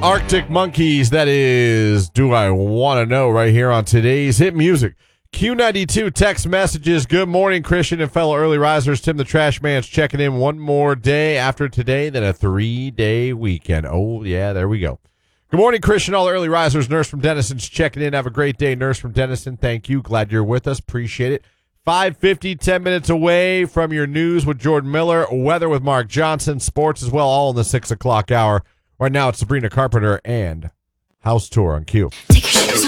Arctic Monkeys, that is Do I Want to Know, right here on today's Hit Music. Q92 text messages. Good morning, Christian and fellow early risers. Tim the Trash Man's checking in one more day after today, then a 3-day weekend. Oh, yeah, there we go. Good morning, Christian, all early risers. Nurse from Denison's checking in. Have a great day, Nurse from Denison. Thank you. Glad you're with us. Appreciate it. 5:50, 10 minutes away from your news with Jordan Miller, weather with Mark Johnson, sports as well, all in the 6 o'clock hour. Right now, it's Sabrina Carpenter and House Tour on Q.